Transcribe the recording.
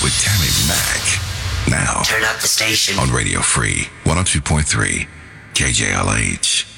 with Tammy Mack. Now, turn up the station on Radio Free 102.3 KJLH.